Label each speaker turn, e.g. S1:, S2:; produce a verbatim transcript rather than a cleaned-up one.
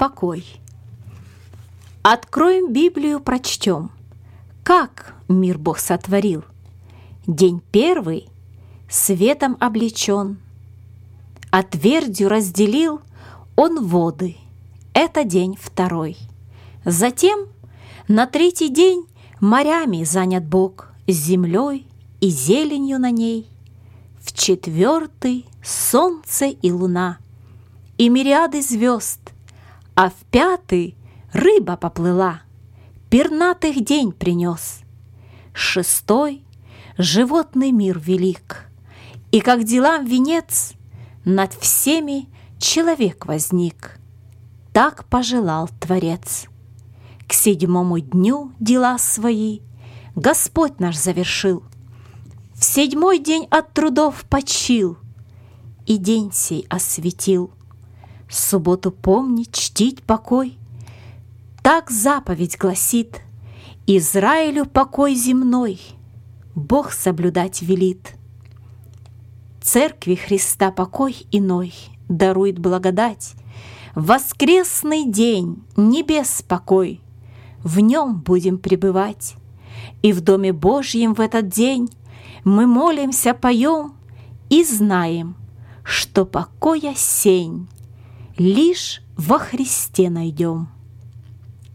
S1: покой. Откроем Библию, прочтем, как мир Бог сотворил. День первый светом облечен, а твердью разделил Он воды. Это день второй. Затем на третий день морями занят Бог, с землей и зеленью на ней. В четвертый солнце и луна, и мириады звезд, а в пятый рыба поплыла, пернатых день принес. Шестой животный мир велик, и как делам венец над всеми человек возник. Так пожелал Творец. К седьмому дню дела свои Господь наш завершил. В седьмой день от трудов почил и день сей осветил. Субботу помнить, чтить покой. Так заповедь гласит: Израилю покой земной Бог соблюдать велит. Церкви Христа покой иной дарует благодать. В воскресный день небес покой, в нем будем пребывать. И в Доме Божьем в этот день мы молимся, поем и знаем, что покоя сень лишь во Христе найдем.